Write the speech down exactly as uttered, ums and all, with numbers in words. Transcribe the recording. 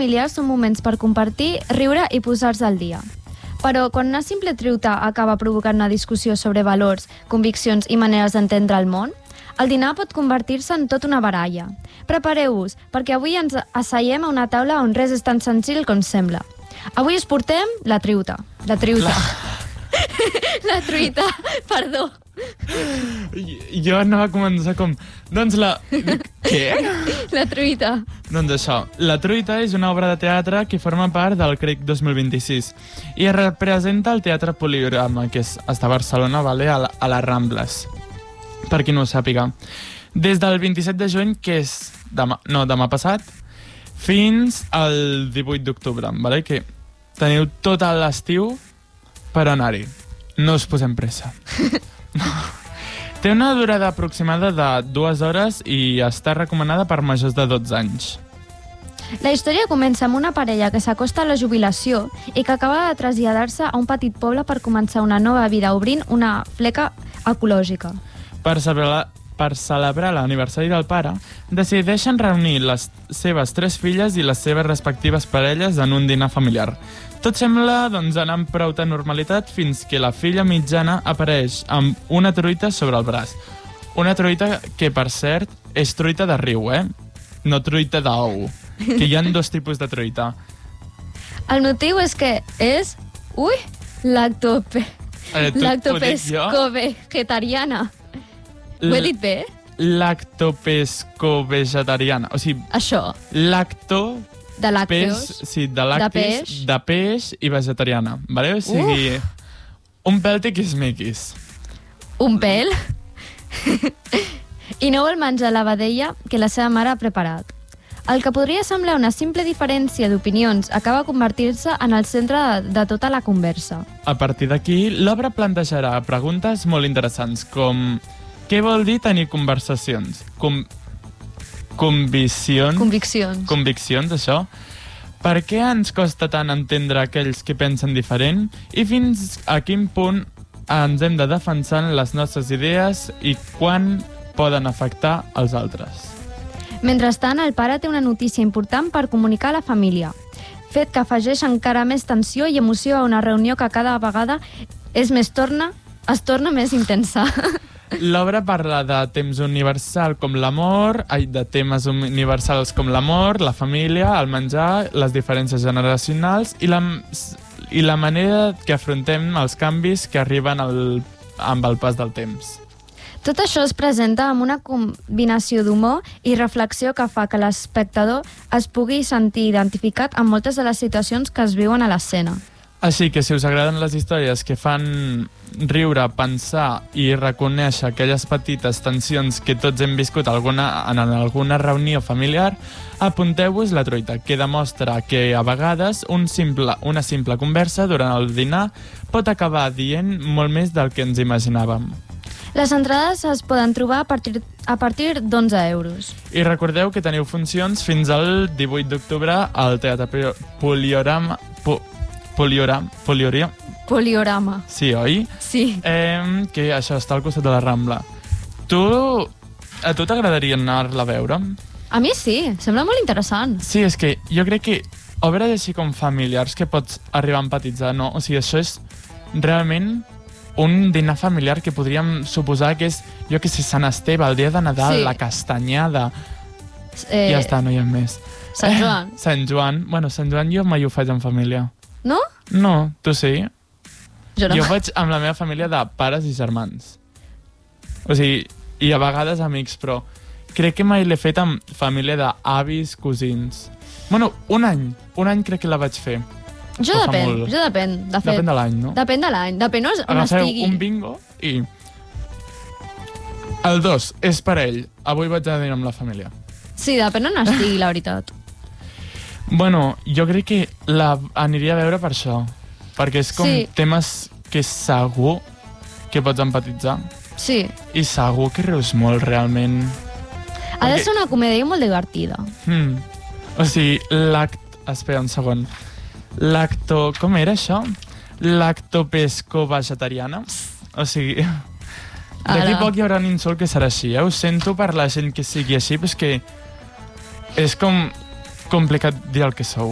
familiars són moments per compartir, riure i posar-se al dia. Però quan una simple truita acaba provocant una discussió sobre valors, conviccions i maneres d'entendre el món, el dinar pot convertir-se en tot una baralla. Prepareu-vos, perquè avui ens asseiem a una taula on res és tan senzill com sembla. Avui us portem la truita. La truita. La truita, perdó. Jo anava a començar com... Doncs la... Què? La truita. Doncs això, La truita és una obra de teatre que forma part del Crec dos mil vint-i-sis i representa el Teatre Poliorama, que és, està a Barcelona, vale? a, la, a les Rambles, per qui no ho sàpiga. Des del vint-i-set de juny, que és demà, no, demà passat, fins al divuit d'octubre, vale? Que teniu tot l'estiu per anar-hi. No us posem pressa. Té una durada aproximada de dues hores i està recomanada per majors de dotze anys. La història comença amb una parella que s'acosta a la jubilació i que acaba de traslladar-se a un petit poble per començar una nova vida obrint una fleca ecològica. Per celebrar, per celebrar l'aniversari del pare, decideixen reunir les seves tres filles i les seves respectives parelles en un dinar familiar. Tot sembla doncs, anar amb prou de normalitat fins que la filla mitjana apareix amb una truita sobre el braç. Una truita que, per cert, és truita de riu, eh? No truita d'ou. Que hi ha dos tipus de truita. El motiu és que és... Ui! Lactope... Eh, Lactopesco-vegetariana. Ho he dit bé? Lactopesco-vegetariana. O sigui... Això. Lacto... De làcteos. Peix, sí, de làcteos, de peix, de peix i vegetariana. Vale? O sigui, uh. un pèl tiquismiquis. Un pèl? I no vol menjar la vedella que la seva mare ha preparat. El que podria semblar una simple diferència d'opinions acaba convertir-se en el centre de, de tota la conversa. A partir d'aquí, l'obra plantejarà preguntes molt interessants, com què vol dir tenir conversacions? Com... Conviccions. Conviccions. Conviccions, això. Per què ens costa tant entendre aquells que pensen diferent i fins a quin punt ens hem de defensar les nostres idees i quan poden afectar els altres. Mentrestant, el pare té una notícia important per comunicar a la família, fet que afegeix encara més tensió i emoció a una reunió que cada vegada és més torna, es torna més intensa. L'obra parla de temps universal com l'amor, ai, de temes universals com l'amor, la família, el menjar, les diferències generacionals i la, i la manera que afrontem els canvis que arriben al, amb el pas del temps. Tot això es presenta amb una combinació d'humor i reflexió que fa que l'espectador es pugui sentir identificat amb moltes de les situacions que es viuen a l'escena. Així que si us agraden les històries que fan riure, pensar i reconèixer aquelles petites tensions que tots hem viscut alguna, en alguna reunió familiar, apunteu-vos La truita, que demostra que a vegades un simple, una simple conversa durant el dinar pot acabar dient molt més del que ens imaginàvem. Les entrades es poden trobar a partir, a partir d'onze euros. I recordeu que teniu funcions fins al divuit d'octubre al Teatre Poliorama... Po, Poliorama... Poliorama... Poliorama. Sí, oi? Sí. Eh, que això està al costat de la Rambla. Tu... A tu t'agradaria anar-la a veure? A mi sí, sembla molt interessant. Sí, és que jo crec que obres així com familiars que pots arribar a empatitzar, no? O sigui, això és realment un dinar familiar que podríem suposar que és, jo que sé, Sant Esteve, el dia de Nadal, sí. La castanyada... Eh... Ja està, no hi ha més. Sant Joan. Eh, Sant Joan. Bueno, Sant Joan jo mai ho faig en família. No? No, tu sí? Jo no. Jo ho faig amb la meva família de pares i germans. O sigui, i a vegades amics, però crec que mai l'he fet amb família d'avis, cosins. Bueno, un any. Un any crec que la vaig fer. Jo depèn, molt... jo depèn, de fet. Depèn de l'any, no? Depèn de l'any, depèn on Agafeu estigui. un bingo i... El dos és per ell. Avui vaig a dinar amb la família. Sí, depèn on estigui, la veritat. Bueno, jo crec que la aniria a veure per això. Perquè és com sí. temes que segur que pots empatitzar. Sí. I segur que rius molt, realment. Ha de ser una comèdia molt divertida. Hmm. O sigui, l'act... Espera un segon. Lacto... Com era això? Lactopesco-vegetariana. O sigui... D'aquí poc hi haurà un insult que serà així, eh? Ho sento per la gent que sigui així, però és que és com complicat dir el que sou.